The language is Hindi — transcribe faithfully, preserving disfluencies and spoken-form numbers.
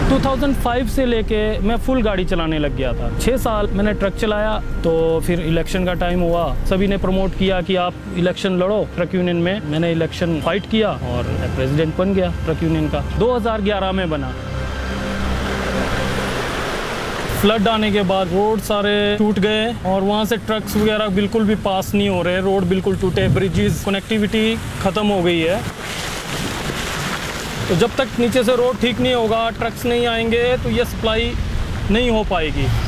दो हज़ार पाँच से लेके मैं फुल गाड़ी चलाने लग गया था। छः साल मैंने ट्रक चलाया, तो फिर इलेक्शन का टाइम हुआ, सभी ने प्रमोट किया कि आप इलेक्शन लड़ो ट्रक यूनियन में। मैंने इलेक्शन फाइट किया और प्रेसिडेंट बन गया ट्रक यूनियन का। दो हज़ार ग्यारह में बना। फ्लड आने के बाद रोड सारे टूट गए और वहाँ से ट्रक्स वगैरह बिल्कुल भी पास नहीं हो रहे, रोड बिल्कुल टूटे, ब्रिजेस, कनेक्टिविटी ख़त्म हो गई है। तो जब तक नीचे से रोड ठीक नहीं होगा, ट्रक्स नहीं आएंगे, तो ये सप्लाई नहीं हो पाएगी।